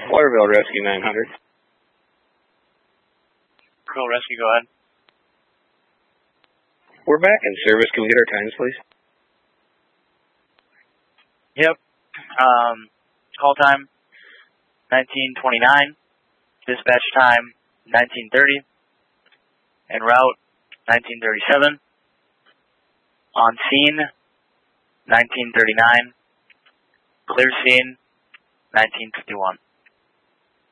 Waterville Rescue 900. Waterville Rescue, go ahead. We're back in service. Can we get our times, please? Yep. Call time, 1929. Dispatch time, 1930. En route, 1937. On scene, 1939. Clear scene, 1951.